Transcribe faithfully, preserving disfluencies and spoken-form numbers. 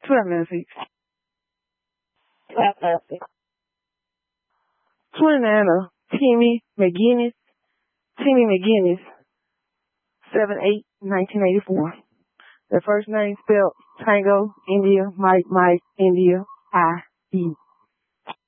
twelve minutes each. twenty-nine of Timmy McGinnis. Timmy McGinnis. seven eight nineteen eighty-four. The first name spelled Tango, India, Mike, Mike, India, I, E.